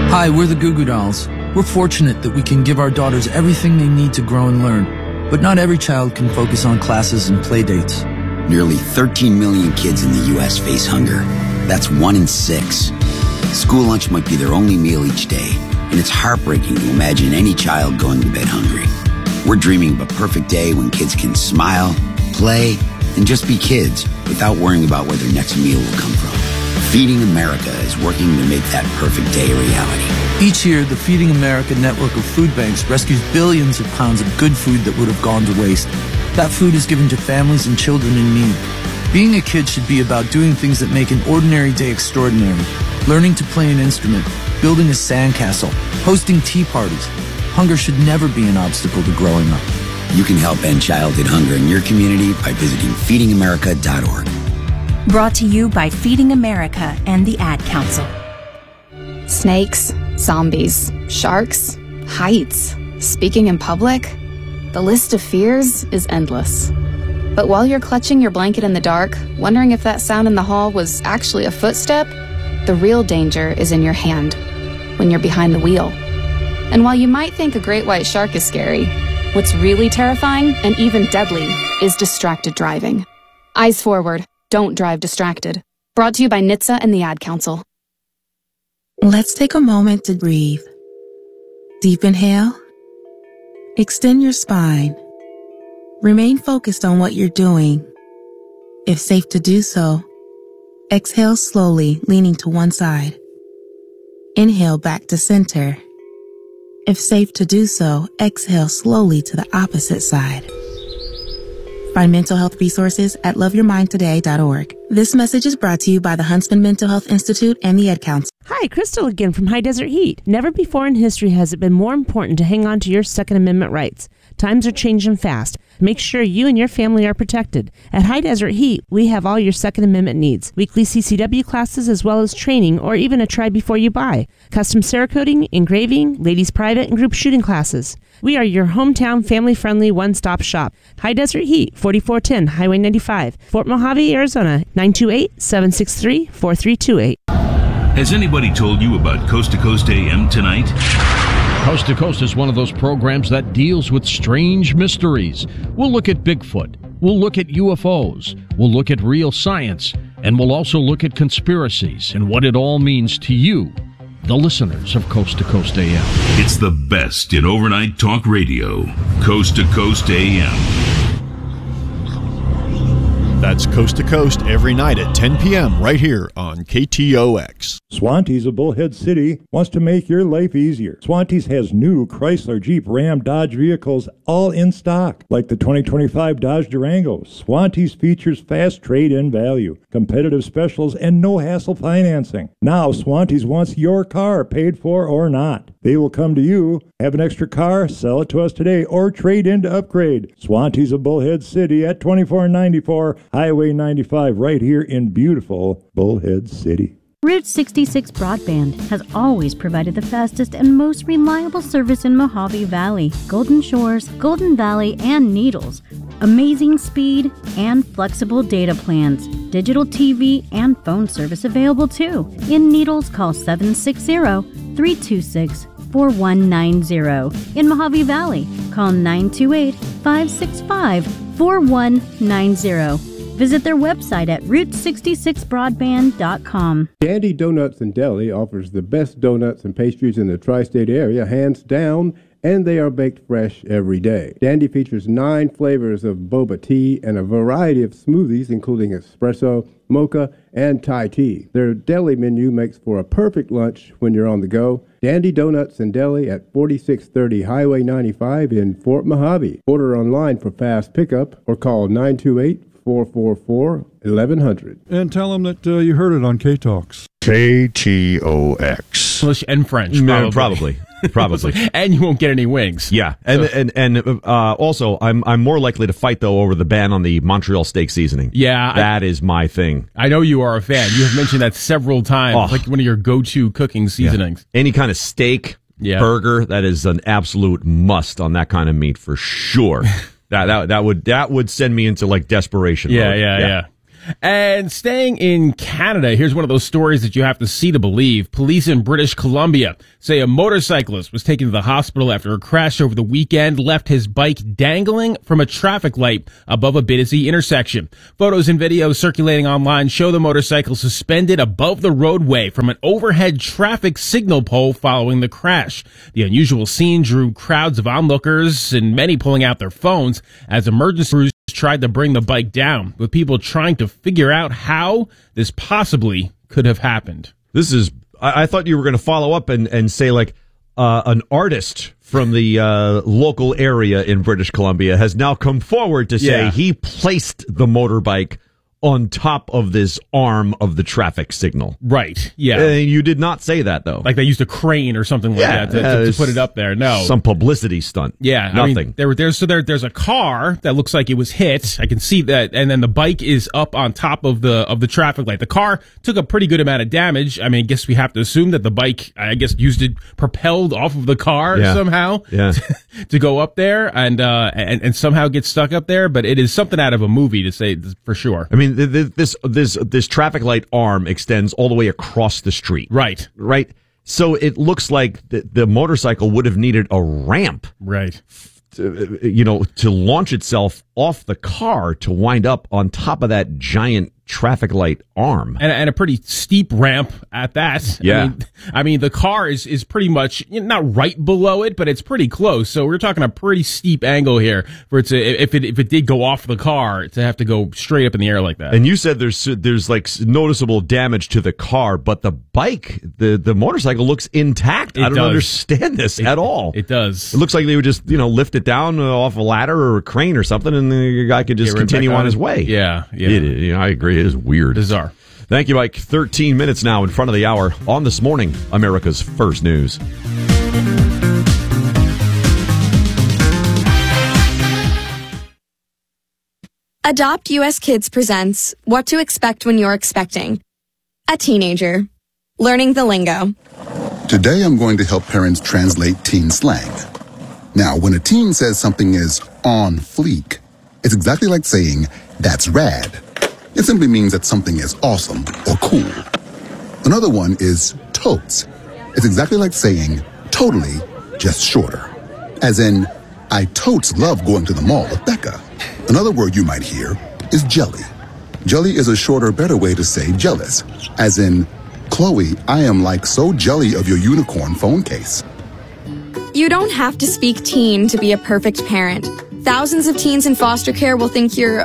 Hi, we're the Goo Goo Dolls. We're fortunate that we can give our daughters everything they need to grow and learn, but not every child can focus on classes and play dates. Nearly 13 million kids in the U.S. face hunger. That's 1 in 6. School lunch might be their only meal each day, and it's heartbreaking to imagine any child going to bed hungry. We're dreaming of a perfect day when kids can smile, play, and just be kids without worrying about where their next meal will come from. Feeding America is working to make that perfect day a reality. Each year, the Feeding America network of food banks rescues billions of pounds of good food that would have gone to waste. That food is given to families and children in need. Being a kid should be about doing things that make an ordinary day extraordinary. Learning to play an instrument, building a sandcastle, hosting tea parties. Hunger should never be an obstacle to growing up. You can help end childhood hunger in your community by visiting feedingamerica.org. Brought to you by Feeding America and the Ad Council. Snakes, zombies, sharks, heights, speaking in public. The list of fears is endless. But while you're clutching your blanket in the dark, wondering if that sound in the hall was actually a footstep, the real danger is in your hand, when you're behind the wheel. And while you might think a great white shark is scary, what's really terrifying and even deadly is distracted driving. Eyes forward, don't drive distracted. Brought to you by NHTSA and the Ad Council. Let's take a moment to breathe. Deep inhale. Extend your spine. Remain focused on what you're doing. If safe to do so, exhale slowly, leaning to one side. Inhale back to center. If safe to do so, exhale slowly to the opposite side. Find mental health resources at loveyourmindtoday.org. This message is brought to you by the Huntsman Mental Health Institute and the Ad Council. Hi, Crystal again from High Desert Heat. Never before in history has it been more important to hang on to your Second Amendment rights. Times are changing fast. Make sure you and your family are protected. At High Desert Heat, we have all your Second Amendment needs. Weekly CCW classes as well as training or even a try before you buy. Custom Cerakoting, engraving, ladies private and group shooting classes. We are your hometown family-friendly one-stop shop. High Desert Heat, 4410 Highway 95, Fort Mojave, Arizona, 928-763-4328. Has anybody told you about Coast to Coast AM tonight? Coast to Coast is one of those programs that deals with strange mysteries. We'll look at Bigfoot. We'll look at UFOs. We'll look at real science. And we'll also look at conspiracies and what it all means to you, the listeners of Coast to Coast AM. It's the best in overnight talk radio. Coast to Coast AM. That's Coast to Coast every night at 10 p.m. right here on KTOX. Swantees of Bullhead City wants to make your life easier. Swantees has new Chrysler, Jeep, Ram, Dodge vehicles all in stock, like the 2025 Dodge Durango. Swantees features fast trade-in value, competitive specials, and no-hassle financing. Now Swantees wants your car, paid for or not. They will come to you, have an extra car, sell it to us today, or trade in to upgrade. Swantees of Bullhead City at 2494 Highway 95, right here in beautiful Bullhead City. Route 66 Broadband has always provided the fastest and most reliable service in Mojave Valley, Golden Shores, Golden Valley, and Needles. Amazing speed and flexible data plans. Digital TV and phone service available too. In Needles, call 760-326-4190. In Mojave Valley, call 928-565-4190. Visit their website at route66broadband.com. Dandy Donuts and Deli offers the best donuts and pastries in the tri-state area, hands down, and they are baked fresh every day. Dandy features 9 flavors of boba tea and a variety of smoothies, including espresso, mocha, and Thai tea. Their deli menu makes for a perfect lunch when you're on the go. Dandy Donuts and Deli at 4630 Highway 95 in Fort Mojave. Order online for fast pickup or call 928-444-1100. And tell them that you heard it on K-Talks. KTOX. English and French, Probably. And you won't get any wings. Yeah, and also, I'm more likely to fight, though, over the ban on the Montreal steak seasoning. Yeah. That is my thing. I know you are a fan. You have mentioned that several times, like one of your go-to cooking seasonings. Yeah. Any kind of steak, burger, that is an absolute must on that kind of meat for sure. That would send me into, like, desperation mode. Yeah. And staying in Canada, here's one of those stories that you have to see to believe. Police in British Columbia say a motorcyclist was taken to the hospital after a crash over the weekend left his bike dangling from a traffic light above a busy intersection. Photos and videos circulating online show the motorcycle suspended above the roadway from an overhead traffic signal pole following the crash. The unusual scene drew crowds of onlookers and many pulling out their phones as emergency crews tried to bring the bike down, with people trying to figure out how this possibly could have happened. This is, I thought you were going to follow up and say like an artist from the local area in British Columbia has now come forward to say he placed the motorbike on top of this arm of the traffic signal. Right, yeah. You did not say that, though. Like they used a crane or something like that to put it up there. No. Some publicity stunt. Yeah. Nothing. I mean, there's a car that looks like it was hit. I can see that. And then the bike is up on top of the traffic light. The car took a pretty good amount of damage. I mean, I guess we have to assume that the bike, propelled off of the car somehow to go up there and somehow get stuck up there. But it is something out of a movie, to say for sure. I mean, this traffic light arm extends all the way across the street. Right. So it looks like the motorcycle would have needed a ramp. Right. To launch itself off the car to wind up on top of that giant traffic light arm. And a pretty steep ramp at that. Yeah. I mean, the car is pretty much not right below it, but it's pretty close. So we're talking a pretty steep angle here for it to, if it did go off the car, to have to go straight up in the air like that. And you said there's like noticeable damage to the car, but the bike, the motorcycle looks intact. I don't understand this at all. It does. It looks like they would just, lift it down off a ladder or a crane or something, and the guy could just continue on his way. Yeah. I agree. It is weird. Bizarre. Thank you, Mike. 13 minutes now in front of the hour on This Morning, America's First News. Adopt US Kids presents What to Expect When You're Expecting a Teenager. Learning the lingo. Today I'm going to help parents translate teen slang. Now, when a teen says something is on fleek, it's exactly like saying, that's rad. It simply means that something is awesome or cool. Another one is totes. It's exactly like saying totally, just shorter. As in, I totes love going to the mall with Becca. Another word you might hear is jelly. Jelly is a shorter, better way to say jealous. As in, Chloe, I am like so jelly of your unicorn phone case. You don't have to speak teen to be a perfect parent. Thousands of teens in foster care will think you're,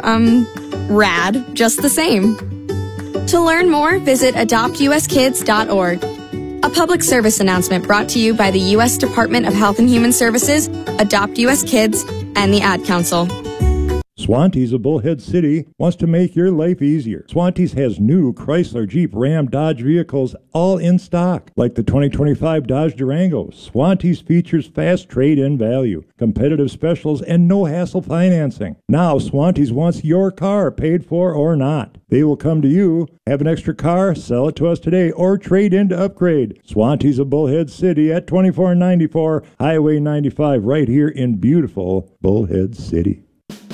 rad, just the same. To learn more, visit adoptuskids.org. A public service announcement brought to you by the U.S. Department of Health and Human Services, Adopt U.S. Kids, and the Ad Council. Swantee's of Bullhead City wants to make your life easier. Swantee's has new Chrysler, Jeep, Ram, Dodge vehicles all in stock, like the 2025 Dodge Durango. Swantee's features fast trade-in value, competitive specials, and no-hassle financing. Now Swantee's wants your car, paid for or not. They will come to you, have an extra car, sell it to us today, or trade in to upgrade. Swantee's of Bullhead City at 2494 Highway 95, right here in beautiful Bullhead City.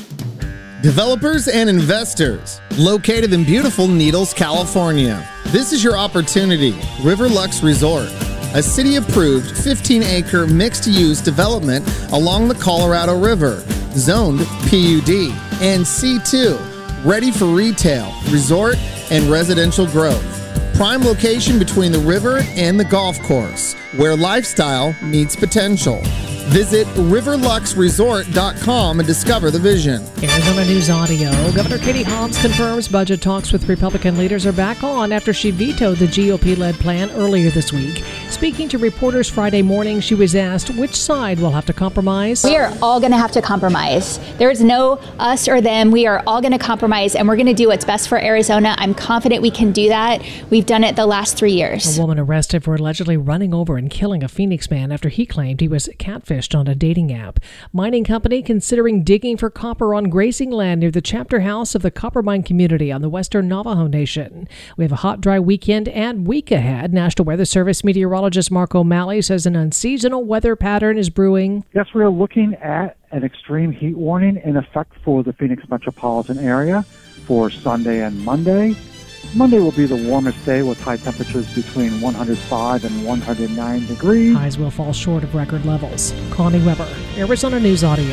Developers and investors, located in beautiful Needles, California. This is your opportunity. Riverlux Resort, a city-approved 15-acre mixed-use development along the Colorado River, zoned PUD and C2, ready for retail, resort, and residential growth. Prime location between the river and the golf course, where lifestyle meets potential. Visit riverluxresort.com and discover the vision. Arizona News Audio. Governor Katie Hobbs confirms budget talks with Republican leaders are back on after she vetoed the GOP-led plan earlier this week. Speaking to reporters Friday morning, she was asked which side will have to compromise. We are all going to have to compromise. There is no us or them. We are all going to compromise, and we're going to do what's best for Arizona. I'm confident we can do that. We've done it the last 3 years. A woman arrested for allegedly running over and killing a Phoenix man after he claimed he was catfished catfished on a dating app. Mining company considering digging for copper on grazing land near the chapter house of the Coppermine community on the western Navajo Nation. We have a hot, dry weekend and week ahead. National Weather Service meteorologist Mark O'Malley says an unseasonal weather pattern is brewing. Yes, we are looking at an extreme heat warning in effect for the Phoenix metropolitan area for Sunday and Monday. Monday will be the warmest day with high temperatures between 105 and 109 degrees. Highs will fall short of record levels. Connie Weber, Arizona News Audio.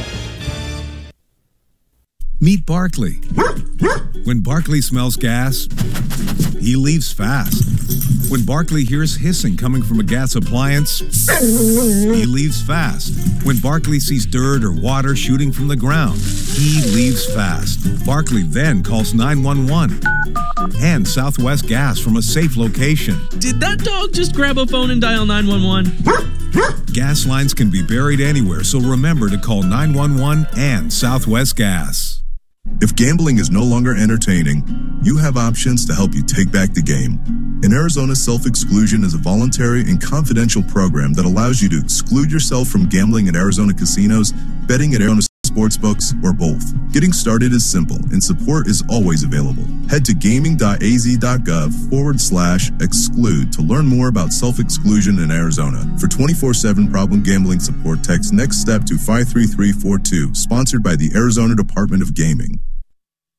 Meet Barkley. When Barkley smells gas, he leaves fast. When Barkley hears hissing coming from a gas appliance, he leaves fast. When Barkley sees dirt or water shooting from the ground, he leaves fast. Barkley then calls 911 and Southwest Gas from a safe location. Did that dog just grab a phone and dial 911? Gas lines can be buried anywhere, so remember to call 911 and Southwest Gas. If gambling is no longer entertaining, you have options to help you take back the game. In Arizona, self-exclusion is a voluntary and confidential program that allows you to exclude yourself from gambling at Arizona casinos, betting at Arizona sportsbooks, or both. Getting started is simple, and support is always available. Head to gaming.az.gov/exclude to learn more about self-exclusion in Arizona. For 24/7 problem gambling support, text NEXT STEP to 53342, sponsored by the Arizona Department of Gaming.